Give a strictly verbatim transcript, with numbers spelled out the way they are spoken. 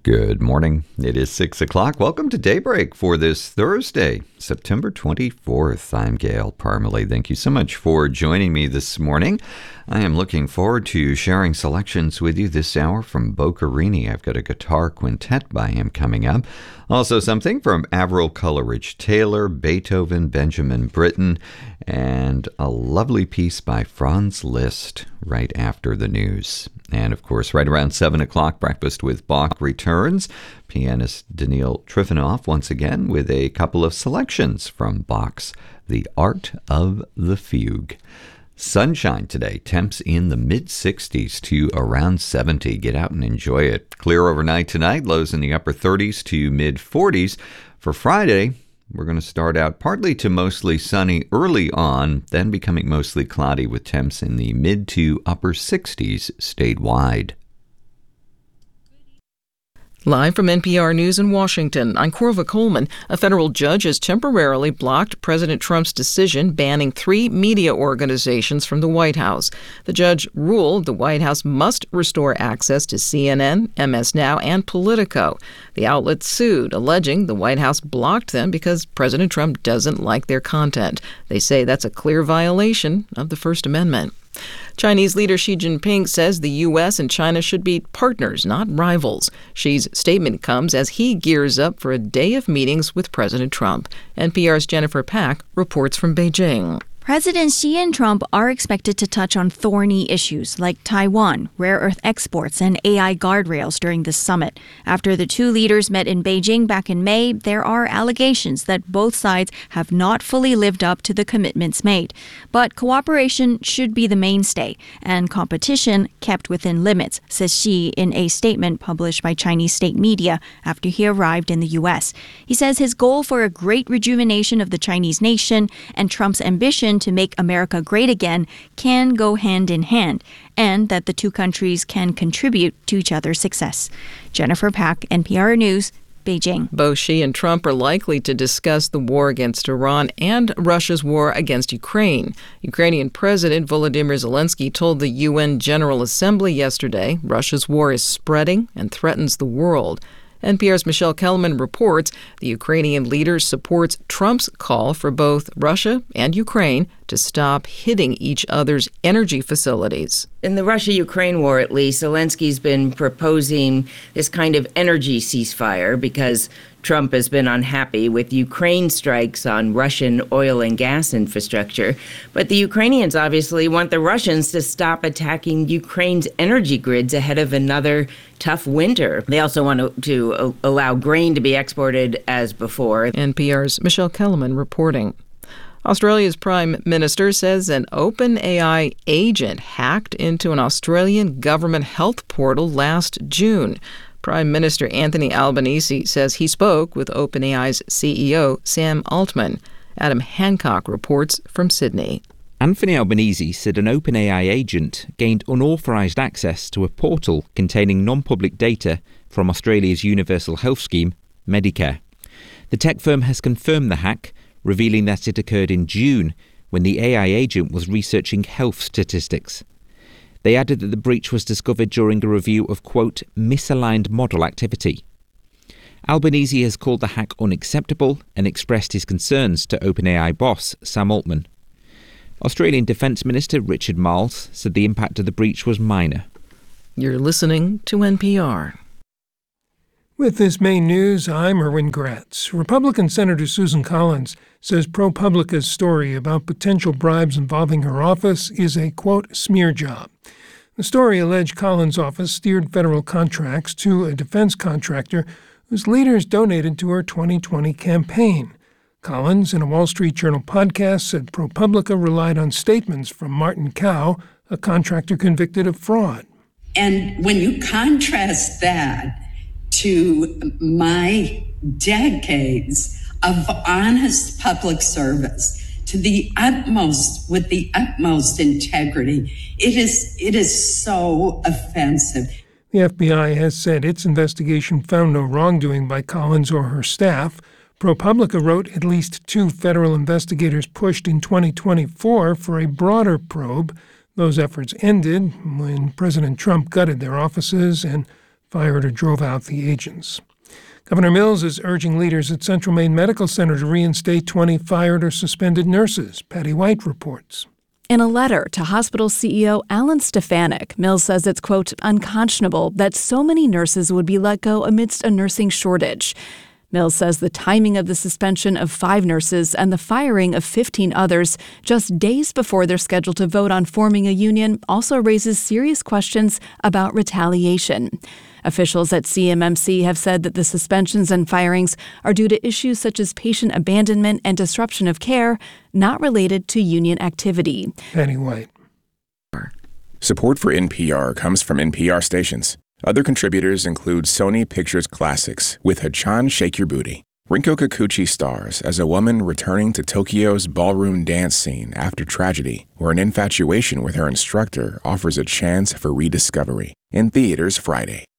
Good morning. It is six o'clock. Welcome to Daybreak for this Thursday, September twenty-fourth. I'm Gail Parmalee. Thank you so much for joining me this morning. I am looking forward to sharing selections with you this hour from Boccherini. I've got a guitar quintet by him coming up. Also something from Avril Coleridge Taylor, Beethoven, Benjamin Britten, and a lovely piece by Franz Liszt right after the news. And, of course, right around seven o'clock, Breakfast with Bach returns. Pianist Daniil Trifonov once again with a couple of selections from Bach's The Art of the Fugue. Sunshine today, temps in the mid-sixties to around seventy. Get out and enjoy it. Clear overnight tonight, lows in the upper thirties to mid-forties. For Friday, we're going to start out partly to mostly sunny early on, then becoming mostly cloudy with temps in the mid to upper sixties statewide. Live from N P R News in Washington, I'm Corva Coleman. A federal judge has temporarily blocked President Trump's decision banning three media organizations from the White House. The judge ruled the White House must restore access to C N N, M S Now, and Politico. The outlets sued, alleging the White House blocked them because President Trump doesn't like their content. They say that's a clear violation of the First Amendment. Chinese leader Xi Jinping says the U S and China should be partners, not rivals. Xi's statement comes as he gears up for a day of meetings with President Trump. N P R's Jennifer Pack reports from Beijing. President Xi and Trump are expected to touch on thorny issues like Taiwan, rare earth exports, and A I guardrails during this summit. After the two leaders met in Beijing back in May, there are allegations that both sides have not fully lived up to the commitments made. But cooperation should be the mainstay, and competition kept within limits, says Xi in a statement published by Chinese state media after he arrived in the U S. He says his goal for a great rejuvenation of the Chinese nation and Trump's ambition to make America great again can go hand in hand, and that the two countries can contribute to each other's success. Jennifer Pack, N P R News, Beijing. Both Xi and Trump are likely to discuss the war against Iran and Russia's war against Ukraine. Ukrainian President Volodymyr Zelensky told the U N General Assembly yesterday Russia's war is spreading and threatens the world. N P R's Michelle Kellerman reports the Ukrainian leader supports Trump's call for both Russia and Ukraine to stop hitting each other's energy facilities. In the Russia-Ukraine war, at least, Zelensky's been proposing this kind of energy ceasefire because Trump has been unhappy with Ukraine strikes on Russian oil and gas infrastructure. But the Ukrainians obviously want the Russians to stop attacking Ukraine's energy grids ahead of another tough winter. They also want to, to allow grain to be exported as before. N P R's Michelle Kellerman reporting. Australia's Prime Minister says an OpenAI agent hacked into an Australian government health portal last June. Prime Minister Anthony Albanese says he spoke with OpenAI's C E O, Sam Altman. Adam Hancock reports from Sydney. Anthony Albanese said an OpenAI agent gained unauthorised access to a portal containing non-public data from Australia's universal health scheme, Medicare. The tech firm has confirmed the hack, revealing that it occurred in June when the A I agent was researching health statistics. They added that the breach was discovered during a review of, quote, misaligned model activity. Albanese has called the hack unacceptable and expressed his concerns to OpenAI boss Sam Altman. Australian Defence Minister Richard Marles said the impact of the breach was minor. You're listening to N P R. With this main news, I'm Erwin Gratz. Republican Senator Susan Collins says ProPublica's story about potential bribes involving her office is a, quote, smear job. The story alleged Collins' office steered federal contracts to a defense contractor whose leaders donated to her twenty twenty campaign. Collins, in a Wall Street Journal podcast, said ProPublica relied on statements from Martin Cow, a contractor convicted of fraud. And when you contrast that to my decades of honest public service, to the utmost, with the utmost integrity, it is it is so offensive. The F B I has said its investigation found no wrongdoing by Collins or her staff. ProPublica wrote at least two federal investigators pushed in twenty twenty-four for a broader probe. Those efforts ended when President Trump gutted their offices and fired or drove out the agents. Governor Mills is urging leaders at Central Maine Medical Center to reinstate twenty fired or suspended nurses. Patty White reports. In a letter to hospital C E O Alan Stefanik, Mills says it's, quote, unconscionable that so many nurses would be let go amidst a nursing shortage. Mills says the timing of the suspension of five nurses and the firing of fifteen others just days before they're scheduled to vote on forming a union also raises serious questions about retaliation. Officials at C M M C have said that the suspensions and firings are due to issues such as patient abandonment and disruption of care, not related to union activity. Penny White. Support for N P R comes from N P R stations. Other contributors include Sony Pictures Classics with Hachan Shake Your Booty. Rinko Kikuchi stars as a woman returning to Tokyo's ballroom dance scene after tragedy, where an infatuation with her instructor offers a chance for rediscovery. In theaters Friday.